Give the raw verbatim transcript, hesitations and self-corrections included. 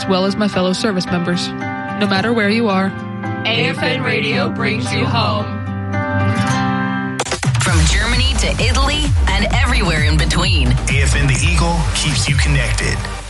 as well as my fellow service members. No matter where you are, A F N Radio brings you home. From Germany to Italy and everywhere in between, A F N The Eagle keeps you connected.